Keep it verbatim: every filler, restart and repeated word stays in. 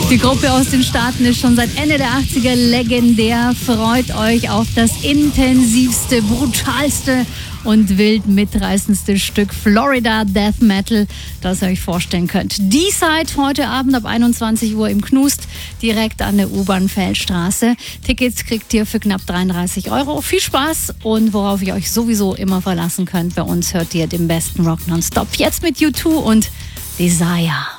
Die Gruppe aus den Staaten ist schon seit Ende der achtziger legendär. Freut euch auf das intensivste, brutalste und wild mitreißendste Stück Florida Death Metal, das ihr euch vorstellen könnt. D-Side heute Abend ab einundzwanzig Uhr im Knust, direkt an der U-Bahn-Feldstraße. Tickets kriegt ihr für knapp dreiunddreißig Euro. Viel Spaß und worauf ihr euch sowieso immer verlassen könnt, bei uns hört ihr den besten Rock nonstop. Jetzt mit U zwei und Desire.